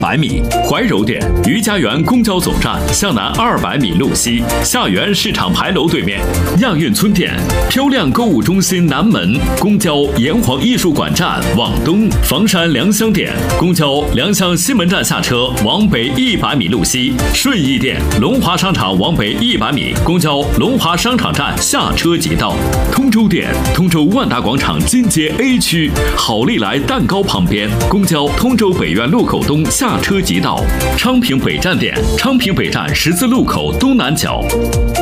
米，怀柔店于家园公交总站向南200米路西，下园市场牌楼对面。亚运村店漂亮购物中心南门，公交炎黄艺术馆站往东，房山良乡店公交良乡西门站下车往北100米路西，顺义店龙华商场往北100米，公交龙华商场站下车即到。通州店通州万达广场金街 A 区好利来蛋糕旁边，公交通州北苑路口东下车即到。昌平北站店昌平北站十字路口东南角。